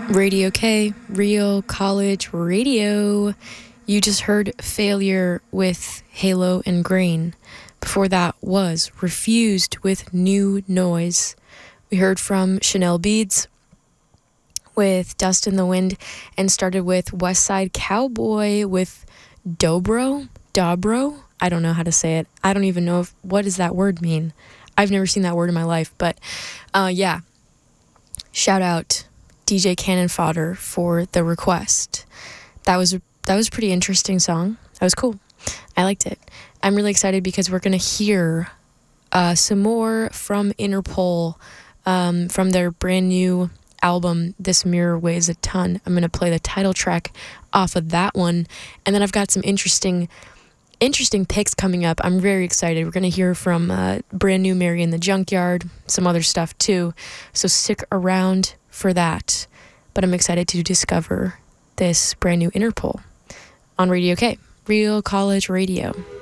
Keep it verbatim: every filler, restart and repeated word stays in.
Radio K, Real College Radio. You just heard Failure with Halo and Grain. Before that was Refused with New Noise. We heard from Chanel Beads with Dust in the Wind and started with West Side Cowboy with Dobro? Dobro? I don't know how to say it. I don't even know if, what does that word mean. I've never seen that word in my life, but uh, yeah. Shout out D J Cannon Fodder for the request. That was a, that was a pretty interesting song. That was cool. I liked it. I'm really excited because we're going to hear uh, some more from Interpol um, from their brand new album, This Mirror Weighs a Ton. I'm going to play the title track off of that one. And then I've got some interesting interesting picks coming up. I'm very excited. We're going to hear from uh, brand new Mary in the Junkyard, some other stuff too. So stick around for that. But I'm excited to discover this brand new Interpol on Radio K, Real College Radio.